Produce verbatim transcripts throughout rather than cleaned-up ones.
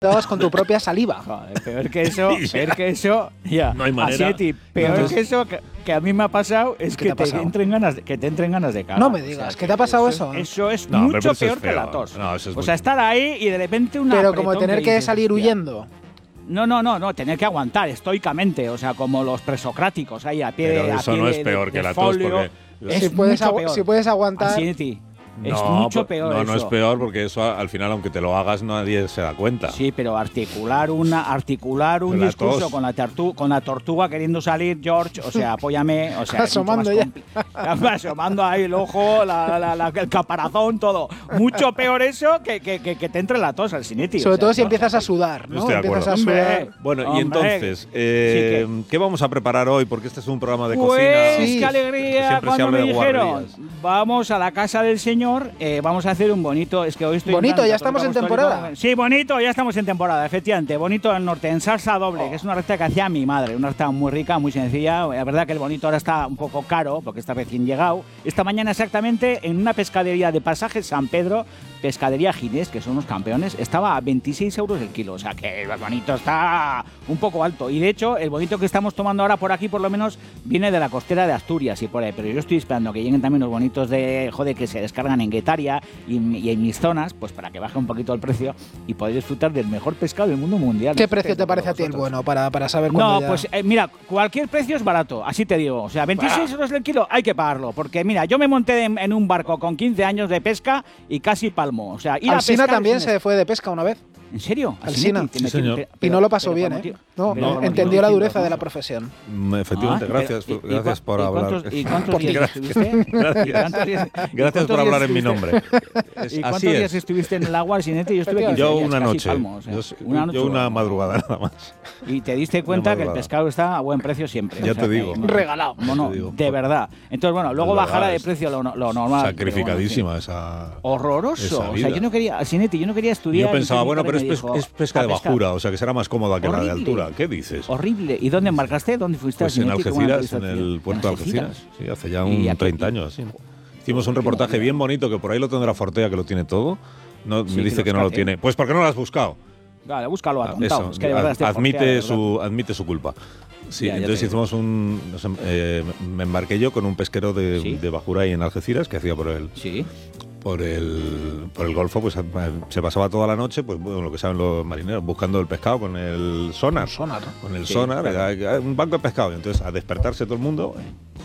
dabas con tu propia saliva. Joder, peor que eso, peor que eso, ya. No hay manera. Asieti, peor Entonces, que eso que, que a mí me ha pasado es ¿Qué que te ha te, pasado? entren ganas de, que te entren ganas de cagar. No me digas, O sea, ¿qué te ha pasado eso? Eso es No, hombre, mucho pero eso es peor que la feo. tos. No, eso es o muy- sea, estar ahí y de repente una Pero como apretón tener que dices, salir hostia. huyendo. No, no, no, no, tener que aguantar estoicamente, o sea, como los presocráticos ahí a pie de Pero a eso pie no de- es peor de- que de la tos, folio. porque- Es Si puedes, mucho agu- peor. si puedes aguantar. Asieti, es No, mucho po- peor No, eso. no es peor porque eso al final, aunque te lo hagas, nadie se da cuenta. Sí, pero articular una articular un Con la discurso tos. con la, tortu- con la tortuga queriendo salir, George, o sea, apóyame, o sea, es mucho Asomando más ya. compli- asomando ahí el ojo, la- la- la- el caparazón, todo. Mucho peor eso que, que, que, que te entre la tos al sineti. Sobre o sea, todo si no. empiezas a sudar, No ¿no? estoy de Empiezas a acuerdo. sudar. Hombre. Bueno, y Hombre, entonces, eh, sí ¿qué vamos a preparar hoy? Porque este es un programa de Pues cocina. Sí. qué alegría Siempre se cuando habla me de dijeron, guarrerías. vamos a la casa del señor, eh, vamos a hacer un bonito, es que hoy estoy... Bonito, en plan ya católico estamos en apostólico. temporada. Sí, bonito, ya estamos en temporada, efectivamente. Bonito al norte, en salsa doble, que es una receta que hacía mi madre, una receta muy rica, muy sencilla. La verdad que el bonito ahora está un poco caro, porque está recién llegado. Esta mañana exactamente, en una pescadería de Pasaje San Pedro, Pescadería Ginés, que son unos campeones, estaba a veintiséis euros el kilo. O sea que el bonito está un poco alto. Y de hecho, el bonito que estamos tomando ahora por aquí, por lo menos, viene de la costera de Asturias y por ahí. Pero yo estoy esperando que lleguen también los bonitos de, joder, que se descargan en Guetaria y, y en mis zonas, pues para que baje un poquito el precio y poder disfrutar del mejor pescado del mundo mundial. ¿Qué No sé precio qué te es parece a ti el vosotros. bueno para, para saber cuándo No, ya- pues eh, mira, cualquier precio es barato, así te digo. O sea, veintiséis euros el kilo hay que pagarlo. Porque mira, yo me monté en, en un barco con quince años de pesca y casi palmo. O sea, ir a Alsina pescar también es un- se fue de pesca una vez. ¿En serio? Alsina. Así te- te Sí, metí- señor. te- Y pero- no lo pasó pero bien, por ¿eh? motivo- No, pero no, por entendió la motivo dureza de la distintos, profesión. Mm, Efectivamente, Ah, gracias, pero- y- y gracias cua- por y hablar. cuántos- ¿Y cuántos Porque- días estuviste? Gracias. ¿Y cuántos días- y Gracias cuántos por días hablar en mi estuviste- nombre. Es- ¿Y cuántos así días es. estuviste en el agua, Alsinete? Yo estuve quince Yo días, una casi noche. palmo, o sea, Yo, una noche. yo una madrugada nada más. Y te diste cuenta que el madrugada. pescado está a buen precio siempre. Ya o sea te que- digo. Regalado. Bueno, te digo. de verdad. Entonces, bueno, luego Es verdad, bajará de es precio lo, lo normal. Sacrificadísima pero esa. bueno, sí. Horroroso. esa O sea, vida. yo no quería, Alsinete, yo no quería estudiar. Yo pensaba, y mi bueno, padre pero es, me pes- dijo, es pesca "A de pescar". bajura, o sea que será más cómoda que la de Horrible. altura. ¿Qué dices? Horrible. ¿Y dónde embarcaste? ¿Dónde fuiste? Pues en Alsinete? ¿Cómo la Algeciras, en tuviste? el puerto de ¿En Algeciras. Sí, hace ya Y un aquí- treinta años así. ¿no? Hicimos un Qué reportaje movida. bien bonito que por ahí lo tendrá Fortea, que lo tiene todo. No, Sí, me dice que que lo no lo escate. tiene. Pues ¿por qué no lo has buscado? Vale, búscalo Ah, atontado. eso, Es que de verdad este admite, Fortea, de verdad. su, admite su culpa. Sí, Ya, ya entonces te digo. hicimos un. nos em- eh, me embarqué yo con un pesquero de, Sí. de bajura ahí en Algeciras que hacía por el, Sí. por el, por el Golfo, pues a- se pasaba toda la noche, pues bueno, lo que saben los marineros, buscando el pescado con el sonar. Sonar. Con el Sí, sonar, claro. era- era un banco de pescado. Y entonces a despertarse todo el mundo,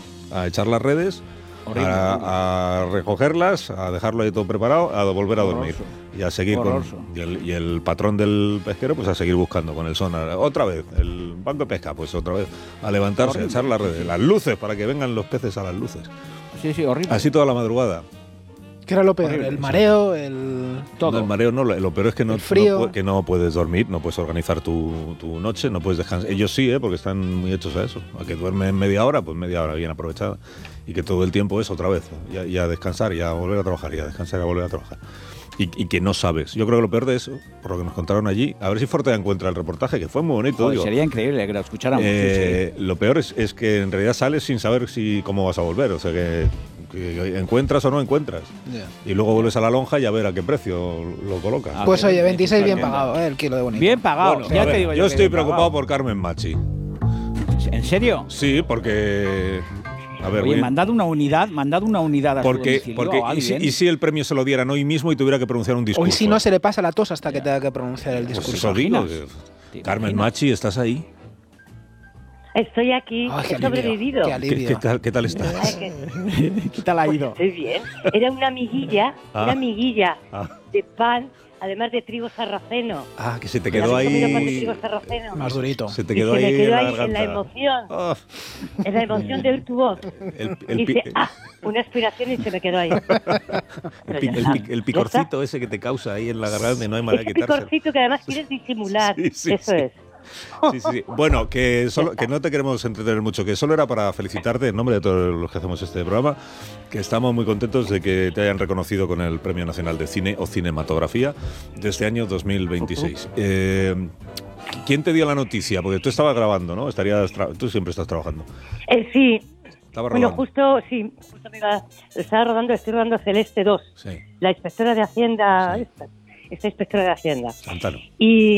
a echar las redes, Horrible, a, a recogerlas, a dejarlo ahí todo preparado, a volver a dormir. Horroroso. Y a seguir con. Horroroso. Y el, y el patrón del pesquero, pues a seguir buscando con el sonar. Otra vez, el banco de pesca, pues otra vez. A levantarse, a Horrible. echar las redes, las luces, para que vengan los peces a las luces. Sí, sí, horrible. Así toda la madrugada. ¿Qué era lo peor? Horrible, El sí. mareo, el... Todo. No, el mareo no, lo, lo peor es que no, El frío. no pu- que no puedes dormir, no puedes organizar tu, tu noche, no puedes descansar. Ellos sí, ¿eh? Porque están muy hechos a eso. A que duermen media hora, pues media hora bien aprovechada. Y que todo el tiempo es otra vez. Y a, y a descansar, y a volver a trabajar, y a descansar, y a volver a trabajar. Y, y que no sabes. Yo creo que lo peor de eso, por lo que nos contaron allí, a ver si Fortea encuentra el reportaje, que fue muy bonito. Joder, digo. sería increíble que lo escucháramos. sí, Eh, Lo peor es, es que en realidad sales sin saber si cómo vas a volver. O sea que, que encuentras o no encuentras. Y luego vuelves a la lonja y a ver a qué precio lo colocas. Ah, Pues bien, oye, veintiséis bien bien. pagado, ¿eh? El kilo de sí. bonito. Bien pagado. Bueno, ya a te ver, digo yo. yo que estoy bien preocupado pagado. por Carmen Machi. ¿En serio? Sí, porque. A ver, Oye, voy- mandad una unidad, mandad una unidad a su porque, domicilio porque a y, si, alguien. y si el premio se lo dieran hoy mismo y tuviera que pronunciar un discurso. Hoy si no se le pasa la tos hasta que tenga que pronunciar el Pues discurso. eso digo. imaginas? que- ¿Te Carmen imaginas? Machi, ¿estás ahí? Estoy aquí, Ay, qué he alivio, sobrevivido. qué ¿Qué, alivio. qué tal, qué tal Ay, estás? que- ¿Qué tal ha ido? Estoy bien. Era una amiguilla, Ah. una amiguilla Ah. de pan, además de trigo sarraceno. Ah, que se te ¿Habéis quedó comido pan de ahí. trigo sarraceno? Más durito. Se te Y quedó se ahí, me quedó en la ahí en la garganta. emoción, Ah, en la emoción de oír tu voz. el, el, Y pi- hice, ah, una aspiración y se me quedó ahí. el Pero pi- ya el está. pi- el ¿Ya picorcito ese que te causa ahí en la garganta y no hay manera de Ese quitarse. picorcito que además quieres disimular. Sí, sí, Eso sí. es. Sí, sí, sí. Bueno, que, solo, que no te queremos entretener mucho, que solo era para felicitarte en nombre de todos los que hacemos este programa, que estamos muy contentos de que te hayan reconocido con el Premio Nacional de Cine o Cinematografía de este año dos mil veintiséis. Eh, ¿Quién te dio la noticia? Porque tú estabas grabando, ¿no? Estarías tra- tú siempre estás trabajando. Eh, sí, Estaba bueno, rodando. justo, sí, justo me iba, estaba rodando, estoy rodando Celeste dos, Sí, la inspectora de Hacienda, Sí. esta, esta inspectora de Hacienda. Santano. Y